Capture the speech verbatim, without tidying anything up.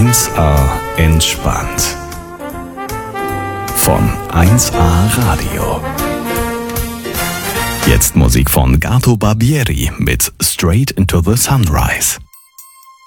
eins A entspannt. Von eins A Radio. Jetzt Musik von Gato Barbieri mit Straight into the Sunrise.